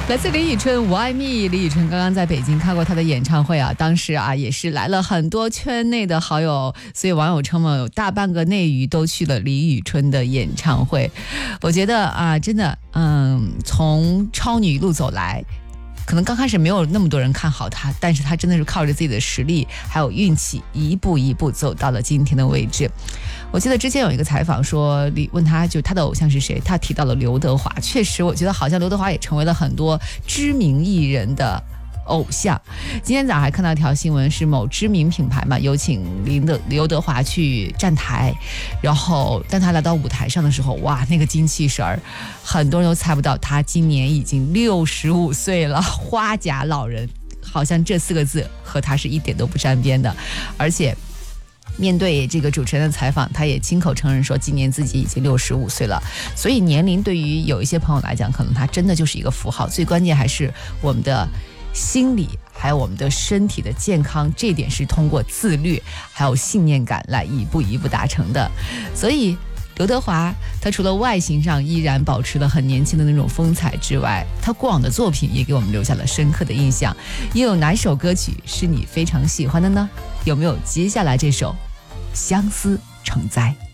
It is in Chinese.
来自李宇春，Why Me？ 李宇春刚刚在北京开过她的演唱会啊，当时啊也是来了很多圈内的好友，所以网友称嘛，有大半个内娱都去了李宇春的演唱会。我觉得啊，真的，从超女一路走来。可能刚开始没有那么多人看好她，但是她真的是靠着自己的实力还有运气，一步一步走到了今天的位置。我记得之前有一个采访说，问他就他的偶像是谁，他提到了刘德华。确实，我觉得好像刘德华也成为了很多知名艺人的偶像。今天早上还看到一条新闻，是某知名品牌嘛，有请刘德华去站台，然后当他来到舞台上的时候，哇，那个精气神儿，很多人都猜不到他今年已经65岁了，花甲老人，好像这4个字和他是一点都不沾边的。而且面对这个主持人的采访，他也亲口承认说今年自己已经65岁了。所以年龄对于有一些朋友来讲，可能他真的就是一个符号，最关键还是我们的心理还有我们的身体的健康，这点是通过自律还有信念感来一步一步达成的。所以刘德华他除了外形上依然保持了很年轻的那种风采之外，他过往的作品也给我们留下了深刻的印象。又有哪首歌曲是你非常喜欢的呢？有没有接下来这首相思成灾？